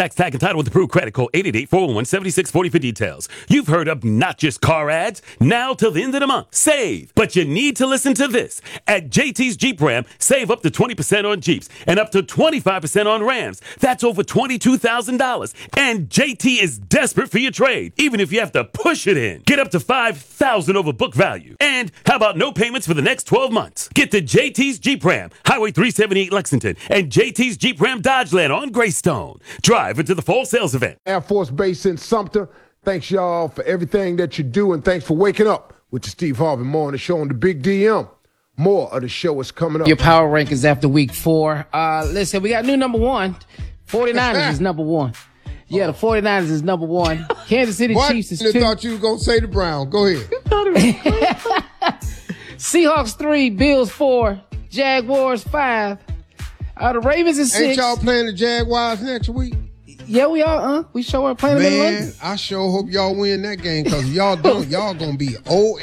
Tax tag and title with approved credit. Call 888-411-7640 for details. You've heard obnoxious car ads. Now till the end of the month. Save. But you need to listen to this. At JT's Jeep Ram, save up to 20% on Jeeps and up to 25% on Rams. That's over $22,000. And JT is desperate for your trade, even if you have to push it in. Get up to $5,000 over book value. And how about no payments for the next 12 months? Get to JT's Jeep Ram, Highway 378 Lexington, and JT's Jeep Ram Dodgeland on Greystone. Drive into the fall sales event. Air Force Base in Sumter. Thanks, y'all, for everything that you do, and thanks for waking up with the Steve Harvey Morning Show on the Big DM. More of the show is coming up. Your power rankings after week 4. Listen, we got new number 1. 49ers is number 1. Yeah, the 49ers is number 1. Kansas City Chiefs is 2. I thought you were going to say the Browns. Go ahead. Seahawks 3, Bills 4, Jaguars 5. The Ravens is 6. Ain't y'all playing the Jaguars next week? Yeah, we are. We sure are playing them in London. Man, I sure hope y'all win that game, because y'all don't. Y'all going to be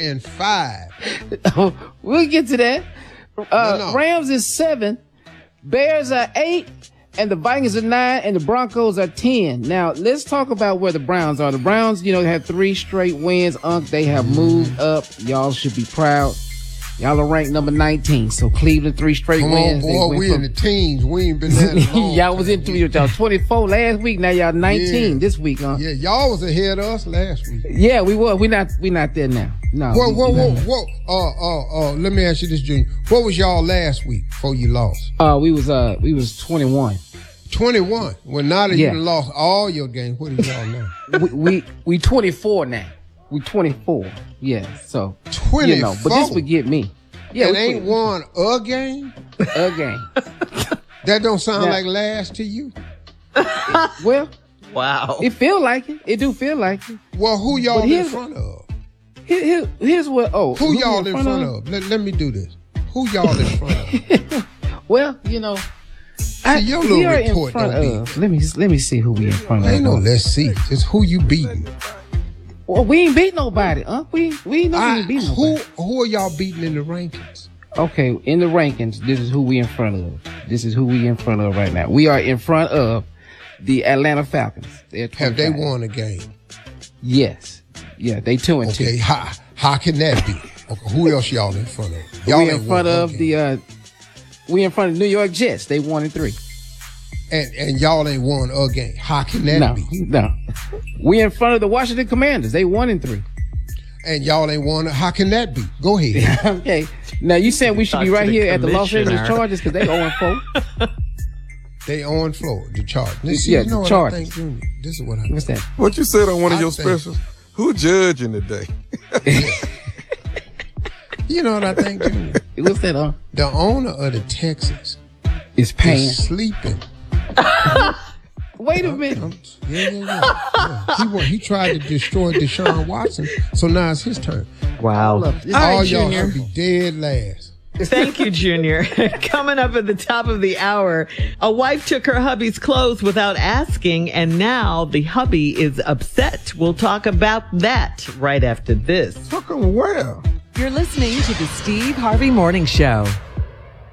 0-5. We'll get to that. No. Rams is 7. Bears are 8. And the Vikings are 9. And the Broncos are 10. Now, let's talk about where the Browns are. The Browns, have 3 straight wins. They have moved up. Y'all should be proud. Y'all are ranked number 19. So Cleveland 3 straight wins. Come on, boy. We in the teens. We ain't been there long. Y'all was in y'all 24 last week. Now y'all 19 this week, huh? Yeah, y'all was ahead of us last week. Yeah, we were. We not there now. No. Whoa. Let me ask you this, Junior. What was y'all last week before you lost? We was 21. 21. Well, now that you lost all your games, what is y'all now? we 24 now. We 24. Yeah, so 24. But this would get me. Yeah, and ain't won a game. A game. That don't sound like last to you. Well, wow. It feel like it. It do feel like it. Well, who y'all in front of? Here's what. Who y'all in front of? Let me do this. Who y'all in front of? Well, your little report don't be. Let me see who we in front of. Ain't no let's see. Just who you beating. Well, we ain't beat nobody, huh? We ain't beat nobody. Who are y'all beating in the rankings? Okay, in the rankings, this is who we in front of. This is who we in front of right now. We are in front of the Atlanta Falcons. Have they won a game? Yes. Yeah, they 2-2. Okay, how can that be? Okay, who else y'all in front of? We in front of the New York Jets. They 1-3. And y'all ain't won a game. How can that be? No. We in front of the Washington Commanders. They 1-3. And y'all ain't won. How can that be? Go ahead. Okay. Now you said we should be right here at the Los Angeles Chargers because they 0-4. They 0-4. The Chargers. The Chargers. This is what I. What's that? What you said on one of your specials? Who judging today? You know what I think, Junior? What's that, huh? The owner of the Texans is paying. Sleeping. Wait a minute. Yeah. He tried to destroy Deshaun Watson, so now it's his turn. Wow. All y'all should be dead last. Thank you, Junior. Coming up at the top of the hour, a wife took her hubby's clothes without asking, and now the hubby is upset. We'll talk about that right after this. Fucking well. You're listening to the Steve Harvey Morning Show.